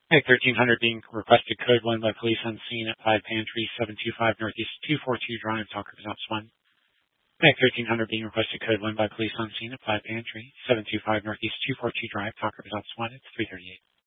Mag 1300 being requested code 1 by police on scene at 5 Pantry, 725 Northeast 242 Drive, Talker Results 1. Mag 1300 being requested code 1 by police on scene at 5 Pantry, 725 Northeast 242 Drive, Talker Results 1. It's 338.